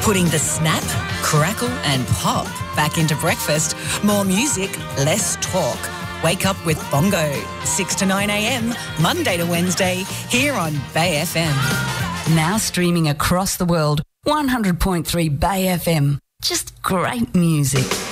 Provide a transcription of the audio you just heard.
Putting the snap, crackle and pop back into breakfast. More music, less talk. Wake up with Bongo, 6 to 9 a.m, Monday to Wednesday, here on Bay FM. Now streaming across the world, 100.3 Bay FM. Just great music.